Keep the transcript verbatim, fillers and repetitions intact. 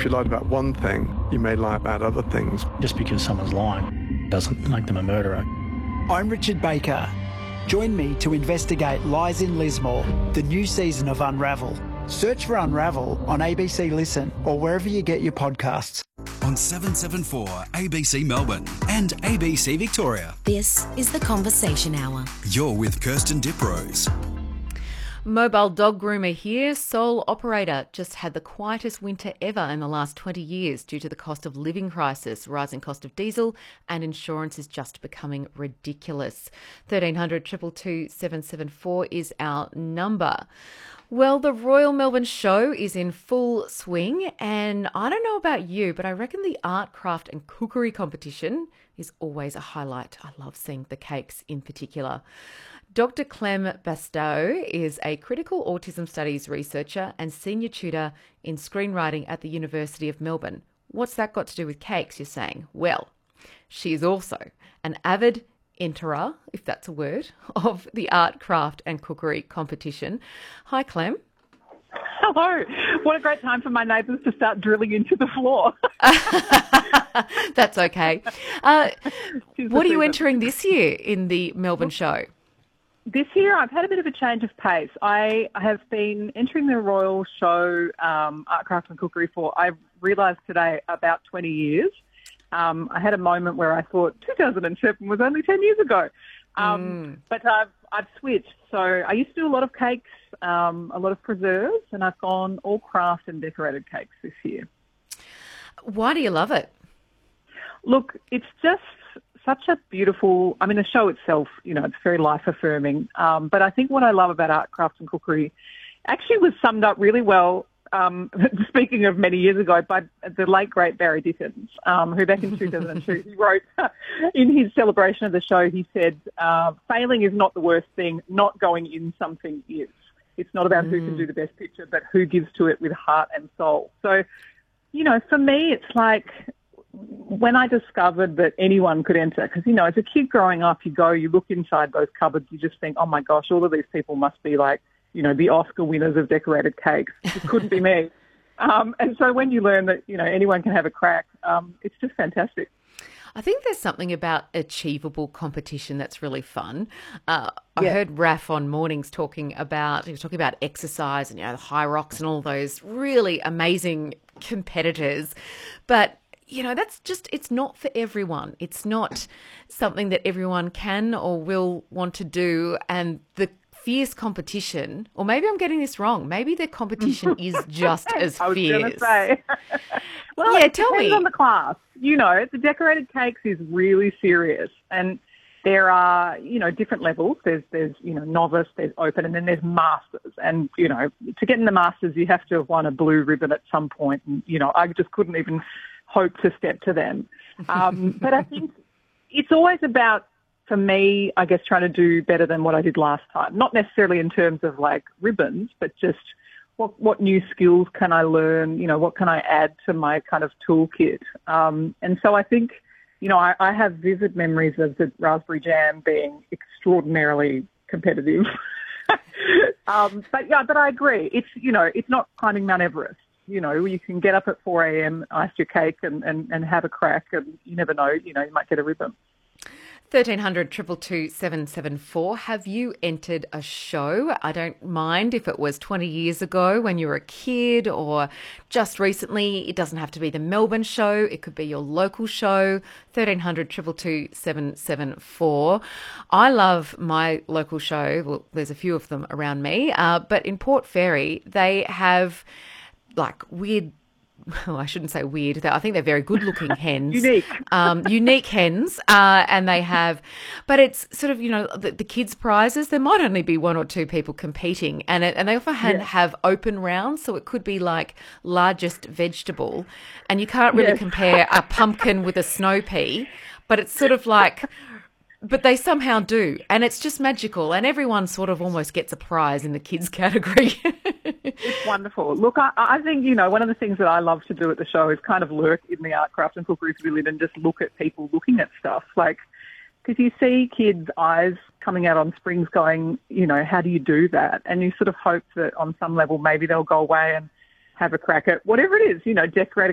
If you lied about one thing, you may lie about other things. Just because someone's lying doesn't make them a murderer. I'm Richard Baker. Join me to investigate Lies in Lismore, the new season of Unravel. Search for Unravel on A B C Listen or wherever you get your podcasts. On seven seven four A B C Melbourne and A B C Victoria. This is The Conversation Hour. You're with Kirsten Diprose. Mobile dog groomer here. Sole operator just had the quietest winter ever in the last twenty years due to the cost of living crisis, rising cost of diesel, and insurance is just becoming ridiculous. thirteen hundred, two two two, seven seven four is our number. Well, the Royal Melbourne Show is in full swing, and I don't know about you, but I reckon the art, craft and cookery competition is always a highlight. I love seeing the cakes in particular. Doctor Clem Bastow is a critical autism studies researcher and senior tutor in screenwriting at the University of Melbourne. What's that got to do with cakes, you're saying? Well, she is also an avid enterer, if that's a word, of the art, craft and cookery competition. Hi, Clem. Hello. What a great time for my neighbours to start drilling into the floor. That's okay. Uh, what are you entering this year in the Melbourne Show? This year I've had a bit of a change of pace. I have been entering the Royal Show um, Art, Craft and Cookery for, I realised today, about twenty years. Um, I had a moment where I thought two thousand seven was only ten years ago. Um, mm. But I've, I've switched. So I used to do a lot of cakes, um, a lot of preserves, and I've gone all craft and decorated cakes this year. Why do you love it? Look, it's just such a beautiful, I mean, the show itself, you know, it's very life-affirming. Um, but I think what I love about art, craft and cookery actually was summed up really well, um, speaking of many years ago, by the late, great Barry Dickens, um, who back in two thousand two, he wrote in his celebration of the show, he said, uh, failing is not the worst thing, not going in something is. It's not about mm. who can do the best picture, but who gives to it with heart and soul. So, you know, for me, it's like, when I discovered that anyone could enter, because, you know, as a kid growing up, you go, you look inside those cupboards, you just think, oh, my gosh, all of these people must be like, you know, the Oscar winners of decorated cakes. It couldn't be me. Um, and so when you learn that, you know, anyone can have a crack, um, it's just fantastic. I think there's something about achievable competition that's really fun. Uh, I yeah. heard Raph on Mornings talking about, he was talking about exercise and, you know, the high rocks and all those really amazing competitors. But you know, that's just, it's not for everyone. It's not something that everyone can or will want to do. And the fierce competition, or maybe I'm getting this wrong, maybe the competition is just as I was fierce. Gonna say. Well, yeah, it tell depends me. on the class. You know, the decorated cakes is really serious. And there are, you know, different levels. There's, there's, you know, novice, there's open, and then there's masters. And, you know, to get in the masters, you have to have won a blue ribbon at some point. And, you know, I just couldn't even hope to step to them. Um, but I think it's always about, for me, I guess, trying to do better than what I did last time. Not necessarily in terms of like ribbons, but just what, what new skills can I learn? You know, what can I add to my kind of toolkit? Um, and so I think, you know, I, I have vivid memories of the raspberry jam being extraordinarily competitive. um, but yeah, but I agree. It's, you know, it's not climbing Mount Everest. You know, you can get up at four a.m., ice your cake and, and, and have a crack, and you never know, you know, you might get a ribbon. thirteen hundred, two two two, seven seven four. Have you entered a show? I don't mind if it was twenty years ago when you were a kid or just recently. It doesn't have to be the Melbourne show. It could be your local show. thirteen hundred, two two two, seven seven four. I love my local show. Well, there's a few of them around me. Uh, but in Port Fairy, they have like weird, well, I shouldn't say weird. I think they're very good-looking hens. Unique. Um, unique hens. Uh, and they have, but it's sort of, you know, the, the kids' prizes, there might only be one or two people competing. And it, and they often yeah. have open rounds, so it could be like largest vegetable. And you can't really yes. compare a pumpkin with a snow pea, but it's sort of like... But they somehow do, and it's just magical, and everyone sort of almost gets a prize in the kids category. It's wonderful. Look, I, I think, you know, one of the things that I love to do at the show is kind of lurk in the art, craft and cookery pavilion and just look at people looking at stuff. Like, because you see kids' eyes coming out on springs going, you know, how do you do that? And you sort of hope that on some level maybe they'll go away and have a crack at whatever it is, you know, decorate